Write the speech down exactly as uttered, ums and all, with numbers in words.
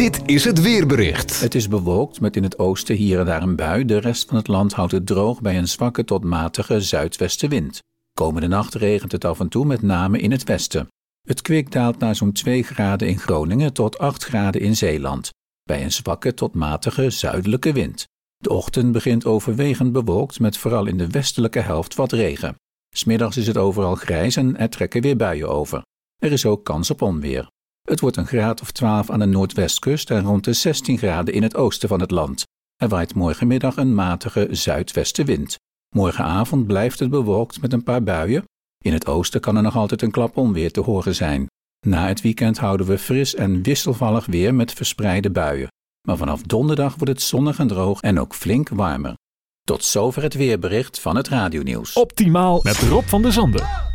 Dit is het weerbericht. Het is bewolkt met in het oosten hier en daar een bui. De rest van het land houdt het droog bij een zwakke tot matige zuidwestenwind. Komende nacht regent het af en toe, met name in het westen. Het kwik daalt naar zo'n twee graden in Groningen tot acht graden in Zeeland, bij een zwakke tot matige zuidelijke wind. De ochtend begint overwegend bewolkt met vooral in de westelijke helft wat regen. 'S Middags is het overal grijs en er trekken weer buien over. Er is ook kans op onweer. Het wordt een graad of twaalf aan de noordwestkust en rond de zestien graden in het oosten van het land. Er waait morgenmiddag een matige zuidwestenwind. Morgenavond blijft het bewolkt met een paar buien. In het oosten kan er nog altijd een klap onweer te horen zijn. Na het weekend houden we fris en wisselvallig weer met verspreide buien. Maar vanaf donderdag wordt het zonnig en droog en ook flink warmer. Tot zover het weerbericht van het radionieuws. Optimaal met Rob van der Zanden.